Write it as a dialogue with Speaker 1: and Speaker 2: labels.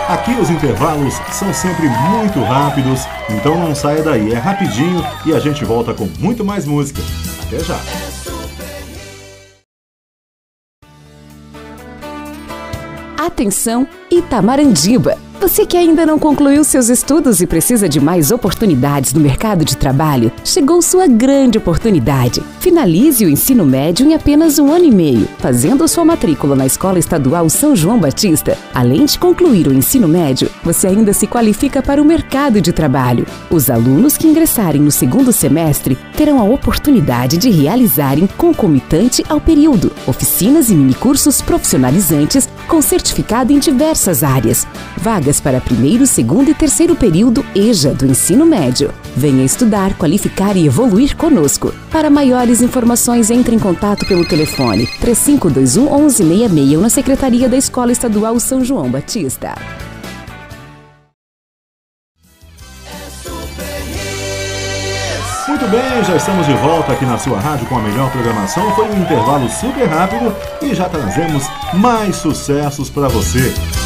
Speaker 1: Aqui os intervalos são sempre muito rápidos, então não saia daí, é rapidinho e a gente volta com muito mais música. Até já!
Speaker 2: Atenção, Itamarandiba! Você que ainda não concluiu seus estudos e precisa de mais oportunidades no mercado de trabalho, chegou sua grande oportunidade. Finalize o ensino médio em apenas 1 ano e meio, fazendo sua matrícula na Escola Estadual São João Batista. Além de concluir o ensino médio, você ainda se qualifica para o mercado de trabalho. Os alunos que ingressarem no 2º semestre terão a oportunidade de realizarem, concomitante ao período, oficinas e minicursos profissionalizantes com certificado em diversas áreas. Vagas para 1º, 2º e 3º período EJA do ensino médio. Venha estudar, qualificar e evoluir conosco. Para maiores informações, entre em contato pelo telefone 3521-1166 ou na Secretaria da Escola Estadual São João Batista.
Speaker 1: Muito bem, já estamos de volta aqui na sua rádio com a melhor programação. Foi um intervalo super rápido e já trazemos mais sucessos para você.